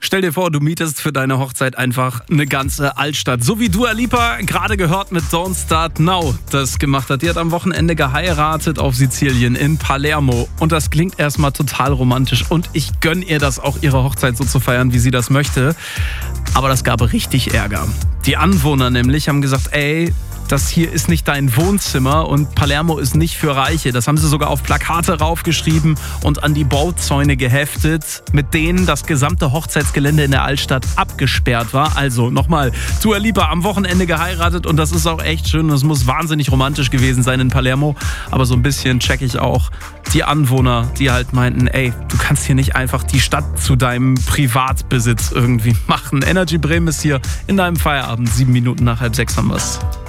Stell dir vor, du mietest für deine Hochzeit einfach eine ganze Altstadt. So wie Dua Lipa, gerade gehört mit Don't Start Now, das gemacht hat. Die hat am Wochenende geheiratet auf Sizilien in Palermo. Und das klingt erstmal total romantisch. Und ich gönne ihr das auch, ihre Hochzeit so zu feiern, wie sie das möchte. Aber das gab richtig Ärger. Die Anwohner nämlich haben gesagt, ey, das hier ist nicht dein Wohnzimmer und Palermo ist nicht für Reiche. Das haben sie sogar auf Plakate raufgeschrieben und an die Bauzäune geheftet, mit denen das gesamte Hochzeitsgelände in der Altstadt abgesperrt war. Also nochmal, Dua Lipa am Wochenende geheiratet und das ist auch echt schön und es muss wahnsinnig romantisch gewesen sein in Palermo. Aber so ein bisschen check ich auch die Anwohner, die halt meinten, ey, du kannst hier nicht einfach die Stadt zu deinem Privatbesitz irgendwie machen. Energy Bremen ist hier in deinem Feierabend. 7 Minuten nach 5:30 haben wir's.